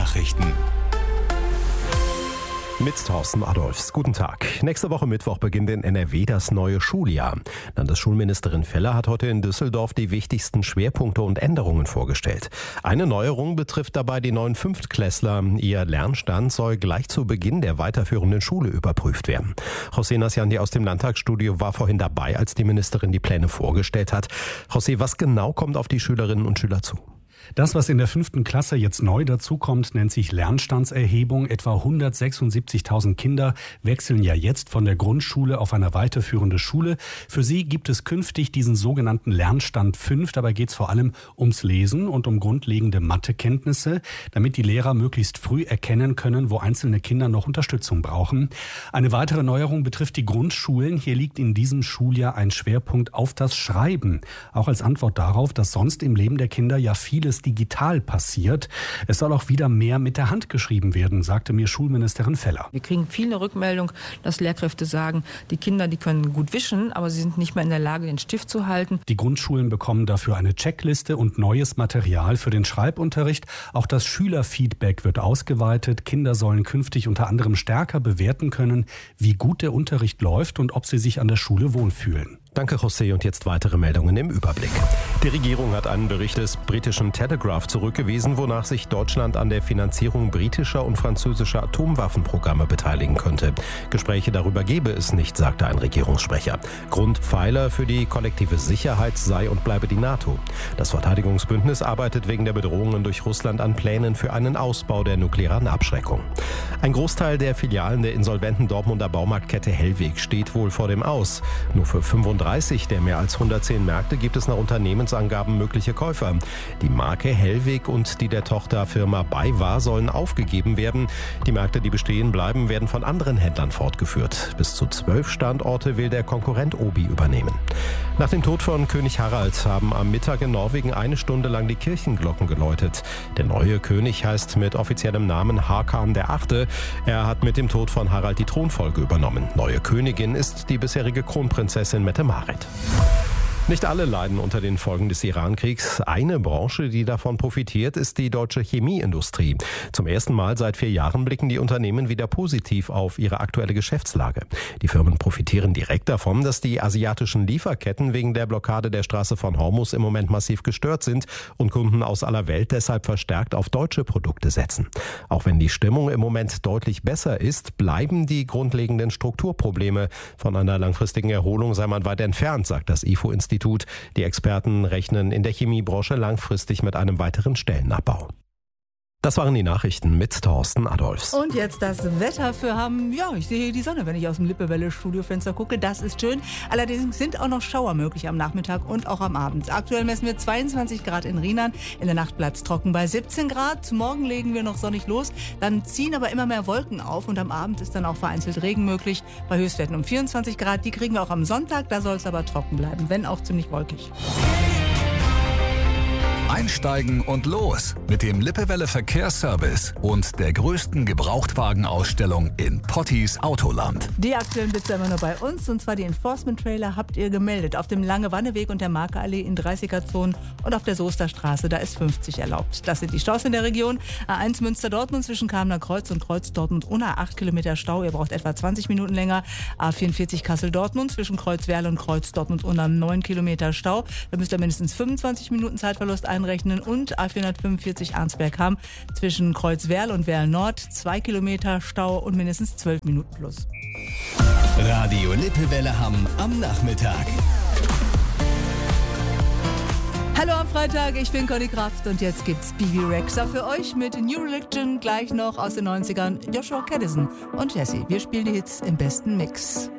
Nachrichten. Mit Thorsten Adolfs. Guten Tag. Nächste Woche Mittwoch beginnt in NRW das neue Schuljahr. Landesschulministerin Feller hat heute in Düsseldorf die wichtigsten Schwerpunkte und Änderungen vorgestellt. Eine Neuerung betrifft dabei die neuen Fünftklässler. Ihr Lernstand soll gleich zu Beginn der weiterführenden Schule überprüft werden. José Nasciandi aus dem Landtagsstudio war vorhin dabei, als die Ministerin die Pläne vorgestellt hat. José, was genau kommt auf die Schülerinnen und Schüler zu? Das, was in der 5. Klasse jetzt neu dazukommt, nennt sich Lernstandserhebung. Etwa 176.000 Kinder wechseln ja jetzt von der Grundschule auf eine weiterführende Schule. Für sie gibt es künftig diesen sogenannten Lernstand 5. Dabei geht es vor allem ums Lesen und um grundlegende Mathekenntnisse, damit die Lehrer möglichst früh erkennen können, wo einzelne Kinder noch Unterstützung brauchen. Eine weitere Neuerung betrifft die Grundschulen. Hier liegt in diesem Schuljahr ein Schwerpunkt auf das Schreiben. Auch als Antwort darauf, dass sonst im Leben der Kinder ja vieles digital passiert. Es soll auch wieder mehr mit der Hand geschrieben werden, sagte mir Schulministerin Feller. Wir kriegen viele Rückmeldungen, dass Lehrkräfte sagen, die Kinder, die können gut wischen, aber sie sind nicht mehr in der Lage, den Stift zu halten. Die Grundschulen bekommen dafür eine Checkliste und neues Material für den Schreibunterricht. Auch das Schülerfeedback wird ausgeweitet. Kinder sollen künftig unter anderem stärker bewerten können, wie gut der Unterricht läuft und ob sie sich an der Schule wohlfühlen. Danke, José. Und jetzt weitere Meldungen im Überblick. Die Regierung hat einen Bericht des britischen Telegraph zurückgewiesen, wonach sich Deutschland an der Finanzierung britischer und französischer Atomwaffenprogramme beteiligen könnte. Gespräche darüber gebe es nicht, sagte ein Regierungssprecher. Grundpfeiler für die kollektive Sicherheit sei und bleibe die NATO. Das Verteidigungsbündnis arbeitet wegen der Bedrohungen durch Russland an Plänen für einen Ausbau der nuklearen Abschreckung. Ein Großteil der Filialen der insolventen Dortmunder Baumarktkette Hellweg steht wohl vor dem Aus. Nur für 35 der mehr als 110 Märkte gibt es nach Unternehmensangaben mögliche Käufer. Die Marke Hellweg und die der Tochterfirma BayWa sollen aufgegeben werden. Die Märkte, die bestehen bleiben, werden von anderen Händlern fortgeführt. Bis zu 12 Standorte will der Konkurrent Obi übernehmen. Nach dem Tod von König Harald haben am Mittag in Norwegen 1 Stunde lang die Kirchenglocken geläutet. Der neue König heißt mit offiziellem Namen Hakan VIII. Er hat mit dem Tod von Harald die Thronfolge übernommen. Neue Königin ist die bisherige Kronprinzessin Mette-Marit. Nicht alle leiden unter den Folgen des Iran-Kriegs. Eine Branche, die davon profitiert, ist die deutsche Chemieindustrie. Zum ersten Mal seit 4 Jahren blicken die Unternehmen wieder positiv auf ihre aktuelle Geschäftslage. Die Firmen profitieren direkt davon, dass die asiatischen Lieferketten wegen der Blockade der Straße von Hormuz im Moment massiv gestört sind und Kunden aus aller Welt deshalb verstärkt auf deutsche Produkte setzen. Auch wenn die Stimmung im Moment deutlich besser ist, bleiben die grundlegenden Strukturprobleme. Von einer langfristigen Erholung sei man weit entfernt, sagt das IFO-Institut. Die Experten rechnen in der Chemiebranche langfristig mit einem weiteren Stellenabbau. Das waren die Nachrichten mit Thorsten Adolfs. Und jetzt das Wetter für Hamm. Ja, ich sehe hier die Sonne, wenn ich aus dem Lippewelle-Studiofenster gucke. Das ist schön. Allerdings sind auch noch Schauer möglich am Nachmittag und auch am Abend. Aktuell messen wir 22 Grad in Rheinland. In der Nacht bleibt es trocken bei 17 Grad. Morgen legen wir noch sonnig los. Dann ziehen aber immer mehr Wolken auf. Und am Abend ist dann auch vereinzelt Regen möglich. Bei Höchstwerten um 24 Grad. Die kriegen wir auch am Sonntag. Da soll es aber trocken bleiben, wenn auch ziemlich wolkig. Einsteigen und los mit dem Lippewelle Verkehrsservice und der größten Gebrauchtwagenausstellung in Pottis Autoland. Die aktuellen Blitzer immer nur bei uns, und zwar die Enforcement-Trailer habt ihr gemeldet. Auf dem Lange-Wanne-Weg und der Marke-Allee in 30er-Zonen und auf der Soesterstraße, da ist 50 erlaubt. Das sind die Staus in der Region. A1 Münster-Dortmund zwischen Kamener Kreuz und Kreuz-Dortmund-Unna 8 Kilometer Stau. Ihr braucht etwa 20 Minuten länger. A44 Kassel-Dortmund zwischen Kreuz-Werl und Kreuz-Dortmund-Unna 9 Kilometer Stau. Da müsst ihr mindestens 25 Minuten Zeitverlust einrechnen. Und A445 Arnsberg-Hamm zwischen Kreuz-Werl und Werl-Nord 2 Kilometer Stau und mindestens 12 Minuten plus. Radio Lippewelle Hamm am Nachmittag. Hallo am Freitag, ich bin Conny Kraft und jetzt gibt's Bibi Rexha für euch mit New Religion, gleich noch aus den 90ern Joshua Caddison und Jessie. Wir spielen die Hits im besten Mix.